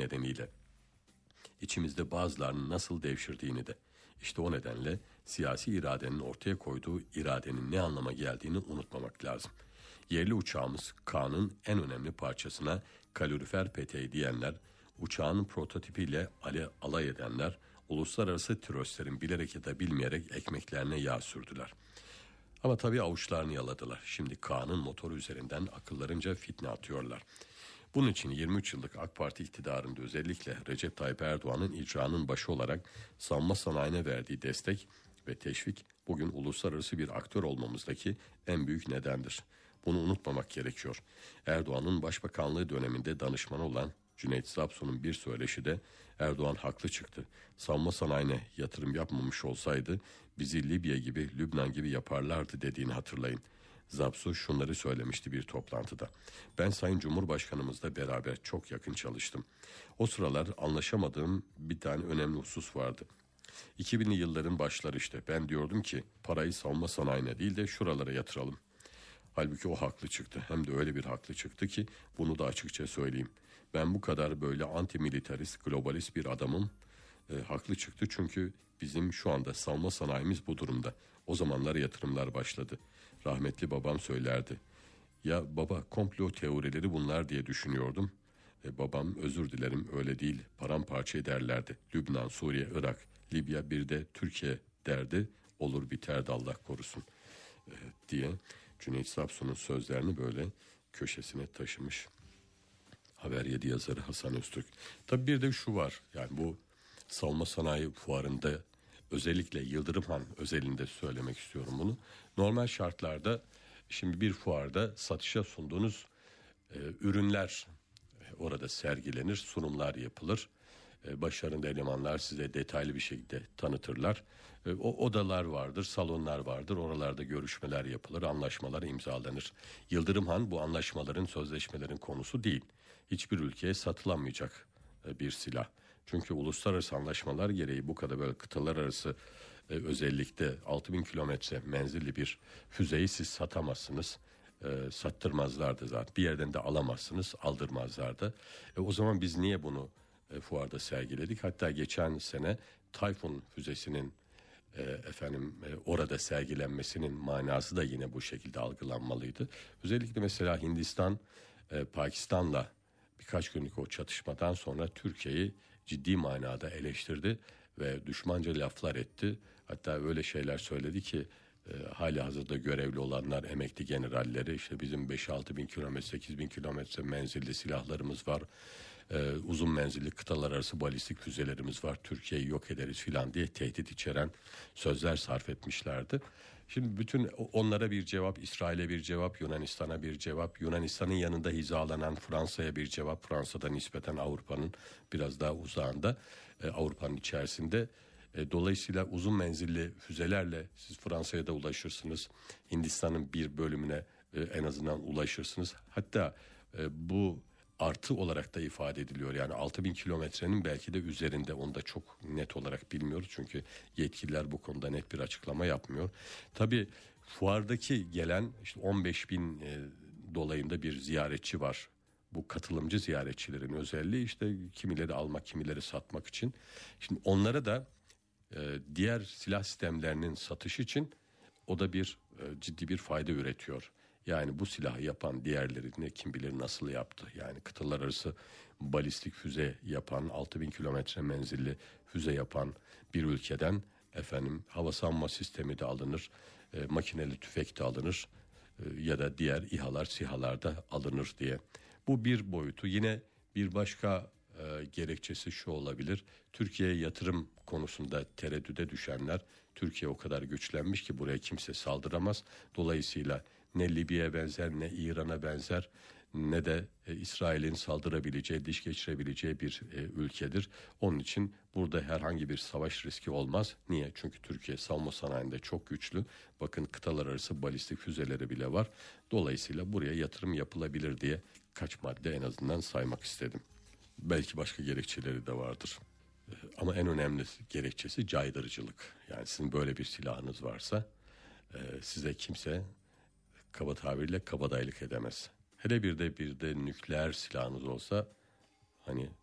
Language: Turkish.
nedeniyle içimizde bazılarının nasıl devşirdiğini de. İşte o nedenle siyasi iradenin ortaya koyduğu iradenin ne anlama geldiğini unutmamak lazım. Yerli uçağımız K'nın en önemli parçasına kalorifer peteği diyenler, uçağın prototipiyle alay edenler, uluslararası teröristlerin bilerek ya da bilmeyerek ekmeklerine yağ sürdüler. Ama tabii avuçlarını yaladılar. Şimdi K'nın motoru üzerinden akıllarınca fitne atıyorlar. Bunun için 23 yıllık AK Parti iktidarında özellikle Recep Tayyip Erdoğan'ın icraının başı olarak savunma sanayine verdiği destek ve teşvik bugün uluslararası bir aktör olmamızdaki en büyük nedendir. Bunu unutmamak gerekiyor. Erdoğan'ın başbakanlığı döneminde danışmanı olan Cüneyt Zapsun'un bir söyleşi de Erdoğan haklı çıktı. Savunma sanayine yatırım yapmamış olsaydı bizi Libya gibi, Lübnan gibi yaparlardı dediğini hatırlayın. Zapsu şunları söylemişti bir toplantıda. Ben Sayın Cumhurbaşkanımızla beraber çok yakın çalıştım. O sıralar anlaşamadığım bir tane önemli husus vardı. 2000'li yılların başları işte. Ben diyordum ki parayı savunma sanayine değil de şuralara yatıralım. Halbuki o haklı çıktı. Hem de öyle bir haklı çıktı ki bunu da açıkça söyleyeyim. Ben bu kadar böyle antimilitarist, globalist bir adamım. Haklı çıktı çünkü bizim şu anda savunma sanayimiz bu durumda. O zamanlar yatırımlar başladı. Rahmetli babam söylerdi. Ya baba komplo teorileri bunlar diye düşünüyordum. Babam özür dilerim öyle değil paramparça ederlerdi. Lübnan, Suriye, Irak, Libya bir de Türkiye derdi. Olur biterdi Allah korusun diye Cüneyt Zapsun'un sözlerini böyle köşesine taşımış. Haber 7 yazarı Hasan Öztürk. Tabii bir de şu var. Yani bu savunma sanayi fuarında özellikle Yıldırım Han özelinde söylemek istiyorum bunu. Normal şartlarda şimdi bir fuarda satışa sunduğunuz ürünler orada sergilenir, sunumlar yapılır. Başarılı elemanlar size detaylı bir şekilde tanıtırlar. O odalar vardır, salonlar vardır. Oralarda görüşmeler yapılır, anlaşmalar imzalanır. Yıldırım Han bu anlaşmaların, sözleşmelerin konusu değil. Hiçbir ülkeye satılamayacak bir silah. Çünkü uluslararası anlaşmalar gereği bu kadar böyle kıtalar arası özellikle 6000 kilometre menzilli bir füzeyi siz satamazsınız. Sattırmazlardı zaten. Bir yerden de alamazsınız, aldırmazlardı. O zaman biz niye bunu fuarda sergiledik? Hatta geçen sene Tayfun füzesinin orada sergilenmesinin manası da yine bu şekilde algılanmalıydı. Özellikle mesela Hindistan Pakistan'la birkaç günlük o çatışmadan sonra Türkiye'yi ciddi manada eleştirdi ve düşmanca laflar etti. Hatta öyle şeyler söyledi ki hali hazırda görevli olanlar emekli generalleri işte bizim 5-6 bin kilometre 8 bin kilometre menzilli silahlarımız var. Uzun menzilli kıtalar arası balistik füzelerimiz var. Türkiye'yi yok ederiz filan diye tehdit içeren sözler sarf etmişlerdi. Şimdi bütün onlara bir cevap, İsrail'e bir cevap, Yunanistan'a bir cevap, Yunanistan'ın yanında hizalanan Fransa'ya bir cevap, Fransa'da nispeten Avrupa'nın biraz daha uzağında, Avrupa'nın içerisinde. Dolayısıyla uzun menzilli füzelerle siz Fransa'ya da ulaşırsınız. Hindistan'ın bir bölümüne en azından ulaşırsınız. Hatta bu artı olarak da ifade ediliyor. Yani 6000 kilometrenin belki de üzerinde, onu da çok net olarak bilmiyoruz. Çünkü yetkililer bu konuda net bir açıklama yapmıyor. Tabii fuardaki gelen işte 15 bin dolayında bir ziyaretçi var. Bu katılımcı ziyaretçilerin özelliği işte kimileri almak, kimileri satmak için. Şimdi onlara da diğer silah sistemlerinin satışı için o da bir ciddi bir fayda üretiyor. Yani bu silahı yapan diğerlerini kim bilir nasıl yaptı. Yani kıtalar arası balistik füze yapan, 6000 kilometre menzilli füze yapan bir ülkeden hava savunma sistemi de alınır, makineli tüfek de alınır ya da diğer İHA'lar, SİHA'lar da alınır diye. Bu bir boyutu. Yine bir başka gerekçesi şu olabilir. Türkiye'ye yatırım konusunda tereddüde düşenler, Türkiye o kadar güçlenmiş ki buraya kimse saldıramaz. Dolayısıyla ne Libya'ya benzer, ne İran'a benzer, ne de İsrail'in saldırabileceği, diş geçirebileceği bir ülkedir. Onun için burada herhangi bir savaş riski olmaz. Niye? Çünkü Türkiye savunma sanayinde çok güçlü. Bakın kıtalar arası balistik füzeleri bile var. Dolayısıyla buraya yatırım yapılabilir diye kaç madde en azından saymak istedim. Belki başka gerekçeleri de vardır. Ama en önemli gerekçesi caydırıcılık. Yani sizin böyle bir silahınız varsa size kimse kaba tabirle kabadayılık edemez. Hele bir de nükleer silahınız olsa hani